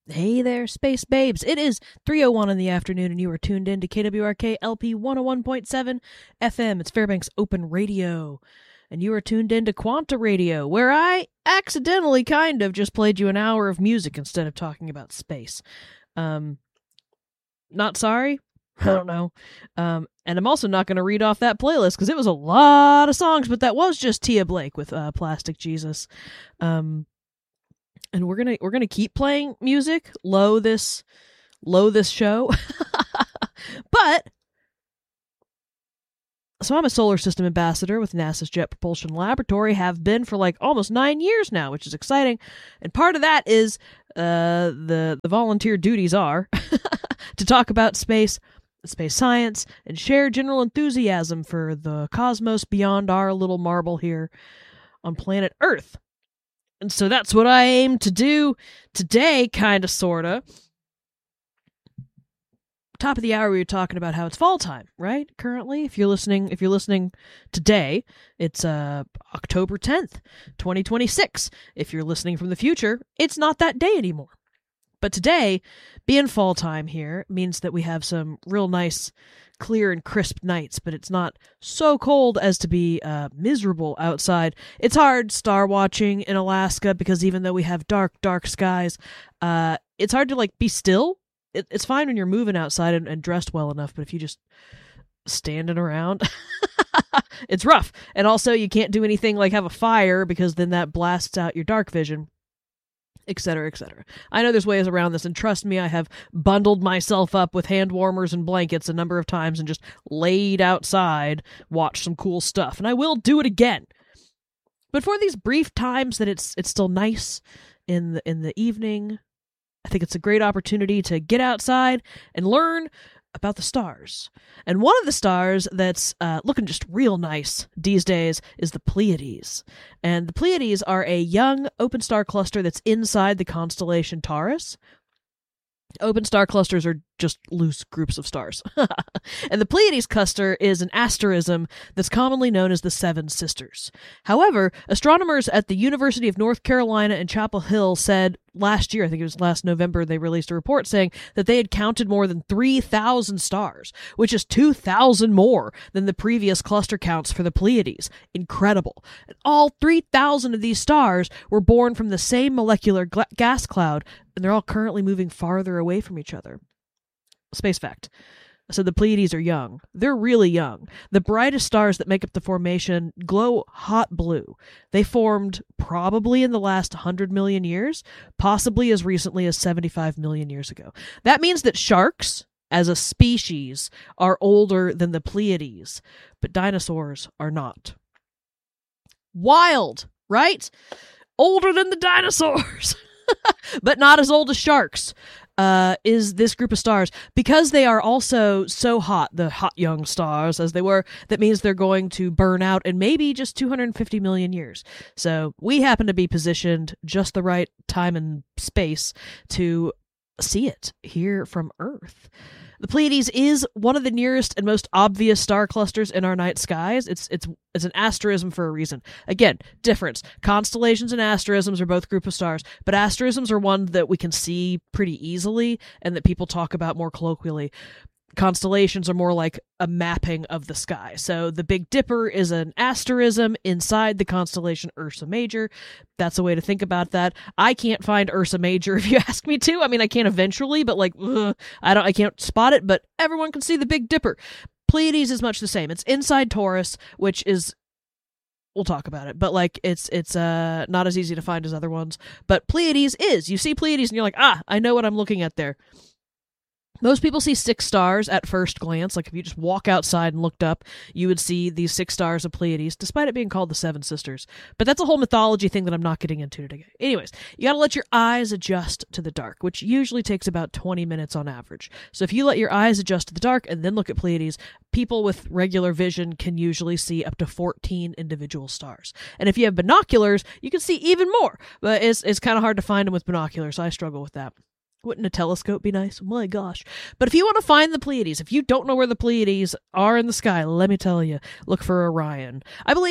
Hey there, Space Babes. It is 3:01 in the afternoon, and you are tuned in to KWRK LP 101.7 FM. It's Fairbanks Open Radio. And you are tuned in to Quanta Radio, where I accidentally kind of just played you an hour of music instead of talking about space. Not sorry. I don't know. And I'm also not going to read off that playlist because it was a lot of songs, but that was just Tia Blake with Plastic Jesus. And we're gonna keep playing music, low this show. But so I'm a solar system ambassador with NASA's Jet Propulsion Laboratory, have been for like almost 9 years now, which is exciting. And part of that is the volunteer duties are to talk about space science, and share general enthusiasm for the cosmos beyond our little marble here on planet Earth. And so that's what I aim to do today, kind of, sort of. Top of the hour, we were talking about how it's fall time, right? Currently, if you're listening today, it's October 10th, 2026. If you're listening from the future, it's not that day anymore. But today, being fall time here, means that we have some real nice, clear and crisp nights, but it's not so cold as to be miserable outside. It's hard star watching in Alaska because even though we have dark skies, it's hard to like be still. It's fine when you're moving outside and dressed well enough, but if you just standing around, it's rough. And also you can't do anything like have a fire because then that blasts out your dark vision, etc., etc. I know there's ways around this, and trust me, I have bundled myself up with hand warmers and blankets a number of times and just laid outside, watched some cool stuff, and I will do it again. But for these brief times that it's still nice in the evening, I think it's a great opportunity to get outside and learn about the stars. And one of the stars that's looking just real nice these days is the Pleiades. And the Pleiades are a young open star cluster that's inside the constellation Taurus. Open star clusters are just loose groups of stars. And the Pleiades cluster is an asterism that's commonly known as the Seven Sisters. However, astronomers at the University of North Carolina in Chapel Hill said last year, I think it was last November, they released a report saying that they had counted more than 3,000 stars, which is 2,000 more than the previous cluster counts for the Pleiades. Incredible. And all 3,000 of these stars were born from the same molecular gas cloud, and they're all currently moving farther away from each other. Space fact. So the Pleiades are young. They're really young. The brightest stars that make up the formation glow hot blue. They formed probably in the last 100 million years, possibly as recently as 75 million years ago. That means that sharks, as a species, are older than the Pleiades, but dinosaurs are not. Wild, right? Older than the dinosaurs, but not as old as sharks. Is this group of stars. Because they are also so hot, the hot young stars as they were, that means they're going to burn out in maybe just 250 million years. So we happen to be positioned just the right time and space to see it here from Earth. The Pleiades is one of the nearest and most obvious star clusters in our night skies. It's an asterism for a reason. Again, difference. Constellations and asterisms are both group of stars, but asterisms are one that we can see pretty easily and that people talk about more colloquially. Constellations are more like a mapping of the sky. So the Big Dipper is an asterism inside the constellation Ursa Major. That's a way to think about that. I can't find Ursa Major if you ask me to. I mean, I can eventually, but like, I can't spot it, but everyone can see the Big Dipper. Pleiades is much the same. It's inside Taurus, which is, we'll talk about it, but like it's not as easy to find as other ones. But Pleiades is. You see Pleiades and you're like, I know what I'm looking at there. Most people see 6 stars at first glance. Like if you just walk outside and looked up, you would see these 6 stars of Pleiades, despite it being called the Seven Sisters. But that's a whole mythology thing that I'm not getting into today. Anyways, you gotta let your eyes adjust to the dark, which usually takes about 20 minutes on average. So if you let your eyes adjust to the dark and then look at Pleiades, people with regular vision can usually see up to 14 individual stars. And if you have binoculars, you can see even more. But it's kind of hard to find them with binoculars, so I struggle with that. Wouldn't a telescope be nice? My gosh. But if you want to find the Pleiades, if you don't know where the Pleiades are in the sky, let me tell you, look for Orion. I believe that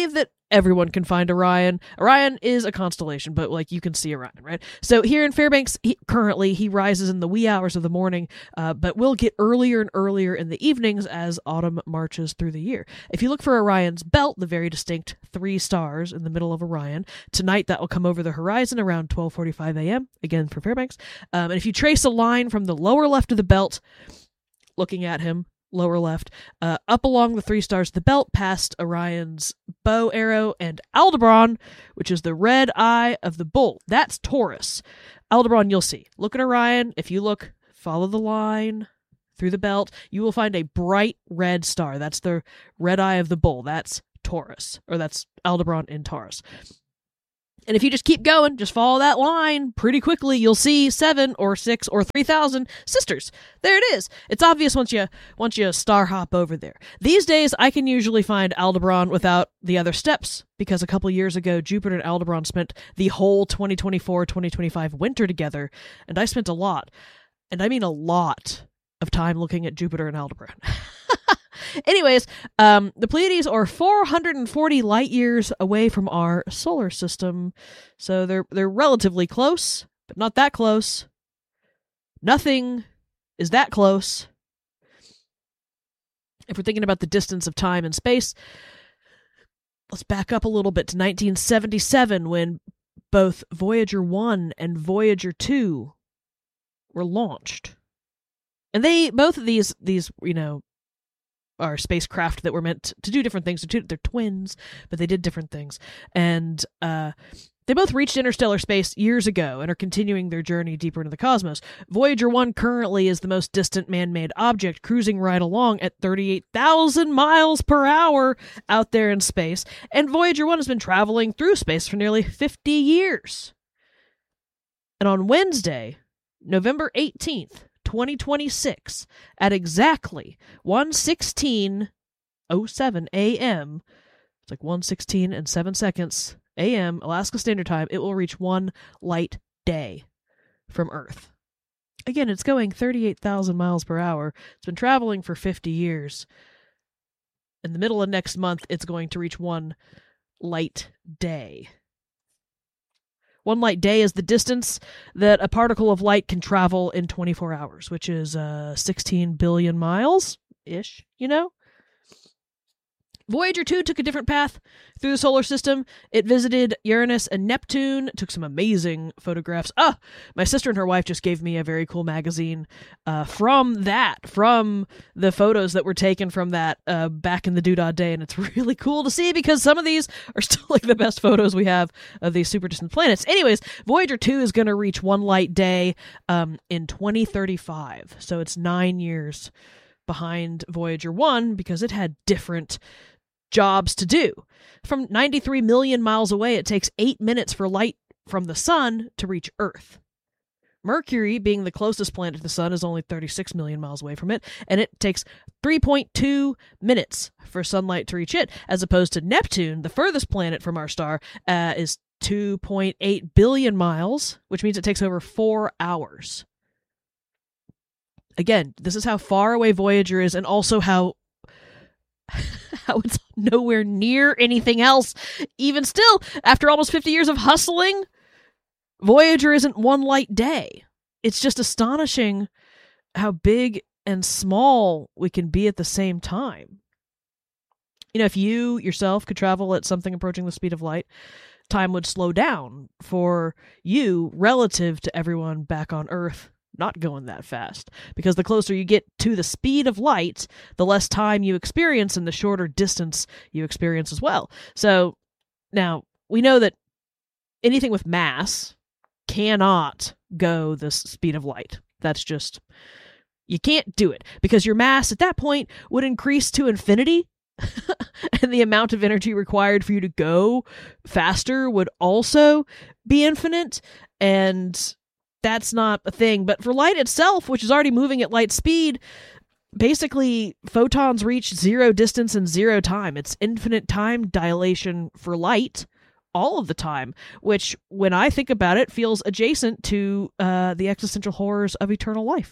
everyone can find Orion. Orion is a constellation, but like you can see Orion, right? So here in Fairbanks, currently he rises in the wee hours of the morning, but will get earlier and earlier in the evenings as autumn marches through the year. If you look for Orion's belt, the very distinct 3 stars in the middle of Orion, tonight that will come over the horizon around 12:45 a.m., again for Fairbanks. And if you trace a line from the lower left of the belt, looking at him, lower left, up along the 3 stars of the belt, past Orion's bow arrow and Aldebaran, which is the red eye of the bull. That's Taurus. Aldebaran, you'll see. Look at Orion. If you look, follow the line through the belt, you will find a bright red star. That's the red eye of the bull. That's Taurus, or that's Aldebaran in Taurus. And if you just keep going, just follow that line, pretty quickly you'll see 7 or 6 or 3,000 sisters. There it is. It's obvious once you star hop over there. These days, I can usually find Aldebaran without the other steps, because a couple years ago, Jupiter and Aldebaran spent the whole 2024-2025 winter together, and I spent a lot, and I mean a lot, of time looking at Jupiter and Aldebaran. Anyways, the Pleiades are 440 light years away from our solar system, so they're relatively close, but not that close. Nothing is that close. If we're thinking about the distance of time and space, let's back up a little bit to 1977, when both Voyager 1 and Voyager 2 were launched. And both of these, are spacecraft that were meant to do different things. They're twins, but they did different things. And they both reached interstellar space years ago and are continuing their journey deeper into the cosmos. Voyager 1 currently is the most distant man-made object, cruising right along at 38,000 miles per hour out there in space. And Voyager 1 has been traveling through space for nearly 50 years. And on Wednesday, November 18th, 2026, at exactly 1:16:07 a.m., it's like 1:16 and 7 seconds a.m., Alaska Standard Time, it will reach 1 light day from Earth. Again, it's going 38,000 miles per hour. It's been traveling for 50 years. In the middle of next month, it's going to reach 1 light day. 1 light day is the distance that a particle of light can travel in 24 hours, which is 16 billion miles-ish, Voyager 2 took a different path through the solar system. It visited Uranus and Neptune, took some amazing photographs. My sister and her wife just gave me a very cool magazine from the photos that were taken from that back in the Doodah day, and it's really cool to see because some of these are still like the best photos we have of these super distant planets. Anyways, Voyager 2 is going to reach 1 light day in 2035, so it's 9 years behind Voyager 1 because it had different jobs to do. From 93 million miles away, it takes 8 minutes for light from the sun to reach Earth. Mercury, being the closest planet to the sun, is only 36 million miles away from it, and it takes 3.2 minutes for sunlight to reach it, as opposed to Neptune, the furthest planet from our star, is 2.8 billion miles, which means it takes over 4 hours. Again, this is how far away Voyager is, and also how it's nowhere near anything else. Even still, after almost 50 years of hustling, Voyager isn't 1 light day. It's just astonishing how big and small we can be at the same time. If you yourself could travel at something approaching the speed of light, time would slow down for you relative to everyone back on Earth not going that fast, because the closer you get to the speed of light, the less time you experience and the shorter distance you experience as well. So now we know that anything with mass cannot go the speed of light. That's just, you can't do it, because your mass at that point would increase to infinity and the amount of energy required for you to go faster would also be infinite, and that's not a thing. But for light itself, which is already moving at light speed, basically photons reach zero distance and zero time. It's infinite time dilation for light all of the time, which, when I think about it, feels adjacent to the existential horrors of eternal life.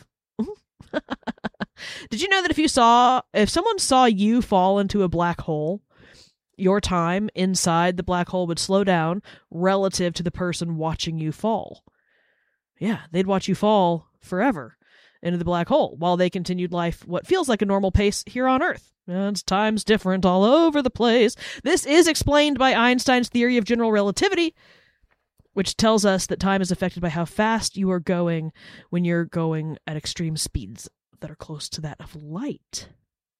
Did you know that if someone saw you fall into a black hole, your time inside the black hole would slow down relative to the person watching you fall. Yeah, they'd watch you fall forever into the black hole while they continued life what feels like a normal pace here on Earth. And time's different all over the place. This is explained by Einstein's theory of general relativity, which tells us that time is affected by how fast you are going when you're going at extreme speeds that are close to that of light.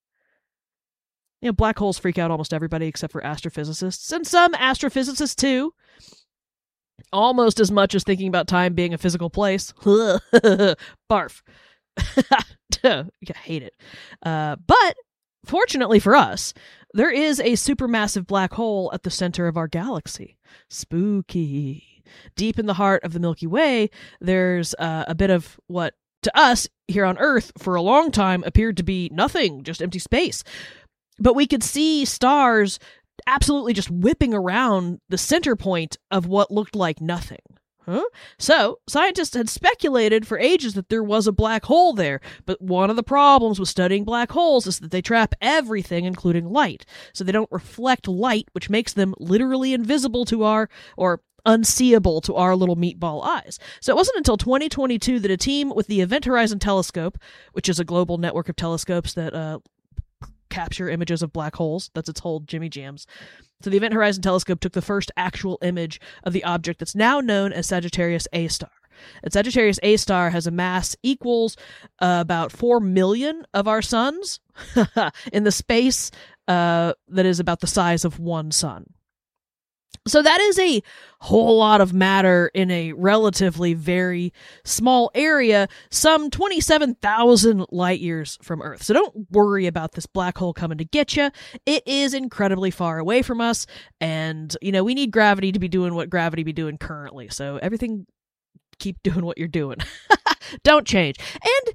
Black holes freak out almost everybody except for astrophysicists, and some astrophysicists too. Almost as much as thinking about time being a physical place. Barf. I hate it. But fortunately for us, there is a supermassive black hole at the center of our galaxy. Spooky. Deep in the heart of the Milky Way, there's a bit of what, to us, here on Earth, for a long time appeared to be nothing, just empty space. But we could see stars absolutely just whipping around the center point of what looked like nothing. So, scientists had speculated for ages that there was a black hole there, but one of the problems with studying black holes is that they trap everything, including light. So they don't reflect light, which makes them literally invisible to or unseeable to our little meatball eyes. So it wasn't until 2022 that a team with the Event Horizon Telescope, which is a global network of telescopes that capture images of black holes. That's its whole jimmy jams. So the Event Horizon Telescope took the first actual image of the object that's now known as Sagittarius A star. And Sagittarius A star has a mass equals about 4 million of our suns in the space that is about the size of one sun. So that is a whole lot of matter in a relatively very small area, some 27,000 light years from Earth. So don't worry about this black hole coming to get you. It is incredibly far away from us, and, we need gravity to be doing what gravity be doing currently. So everything, keep doing what you're doing. Don't change. And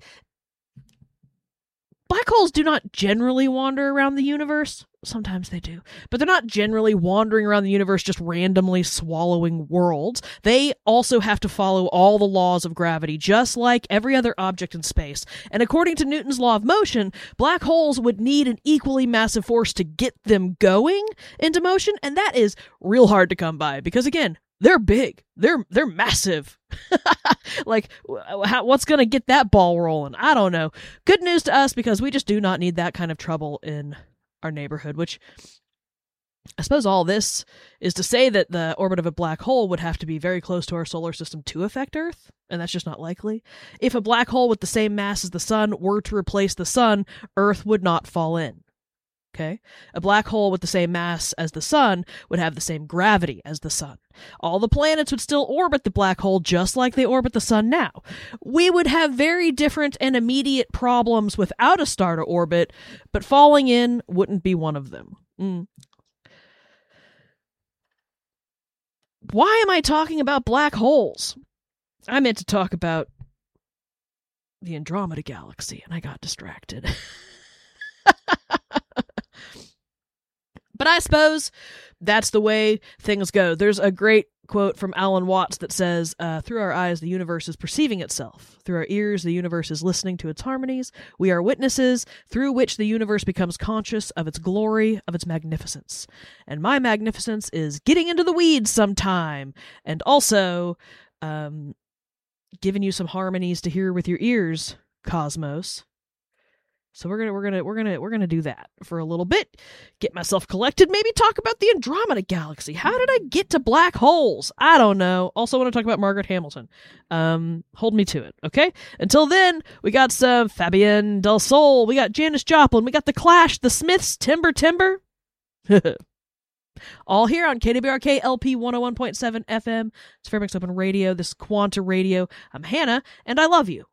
black holes do not generally wander around the universe. Sometimes they do. But they're not generally wandering around the universe just randomly swallowing worlds. They also have to follow all the laws of gravity, just like every other object in space. And according to Newton's law of motion, black holes would need an equally massive force to get them going into motion, and that is real hard to come by because, again, they're big. They're massive. Like, what's going to get that ball rolling? I don't know. Good news to us because we just do not need that kind of trouble in our neighborhood, which I suppose all this is to say that the orbit of a black hole would have to be very close to our solar system to affect Earth, and that's just not likely. If a black hole with the same mass as the sun were to replace the sun, Earth would not fall in. Okay? A black hole with the same mass as the sun would have the same gravity as the sun. All the planets would still orbit the black hole just like they orbit the sun now. We would have very different and immediate problems without a star to orbit, but falling in wouldn't be one of them. Why am I talking about black holes? I meant to talk about the Andromeda Galaxy, and I got distracted. But I suppose that's the way things go. There's a great quote from Alan Watts that says, through our eyes, the universe is perceiving itself. Through our ears, the universe is listening to its harmonies. We are witnesses through which the universe becomes conscious of its glory, of its magnificence. And my magnificence is getting into the weeds sometime. And also, giving you some harmonies to hear with your ears, Cosmos. So we're gonna do that for a little bit. Get myself collected. Maybe talk about the Andromeda Galaxy. How did I get to black holes? I don't know. Also want to talk about Margaret Hamilton. Hold me to it, okay? Until then, we got some Fabienne Del Sol. We got Janis Joplin. We got The Clash, The Smiths, Timber. All here on KWRK LP 101.7 FM. It's Fairbanks Open Radio. This is Quanta Radio. I'm Hannah, and I love you.